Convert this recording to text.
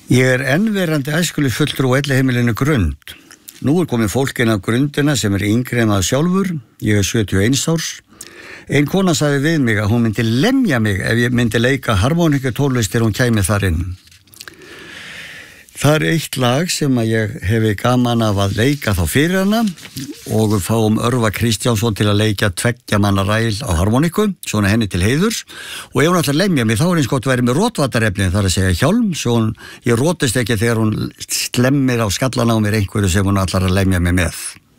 Ég ennverandi æskuli fulltrú á elliheimilinu Grund. Nú komið fólk inn á Grundina sem yngri en það sjálfur. Ég 71 árs. Ein kona sagði við mig að hún myndi lemja mig ef ég myndi leika harmoníkutónlist þegar hún kæmi þar inn. Það eitt lag sem að ég hefi gaman af að leika þá fyrir hana og við fáum Örvar Kristjánsson til að leika 2 manna ræl á harmoníku, svona henni til heiðurs, og ef hún ætlar að lemja mig þá eins gott að vera með rotvatarefni, þar að segja hjálm, svo ég rótist ekki þegar hún slemmir á skallan á mér einhverju sem hún ætlar að lemja mig með.